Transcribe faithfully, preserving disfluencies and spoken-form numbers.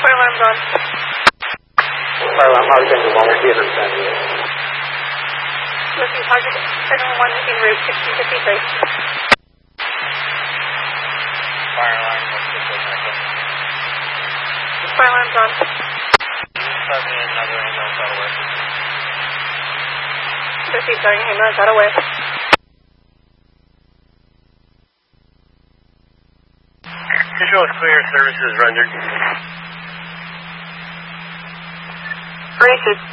Fire alarm's on. Fire alarm, Alexander one, we'll be at San Diego. Listen, target seven one in route sixteen fifty-three. Fire alarm, what's the signal? Fire alarm's on. Start me another ambulance out of way. Proceed, starting ambulance out of way. Visual is clear, services rendered. Braces.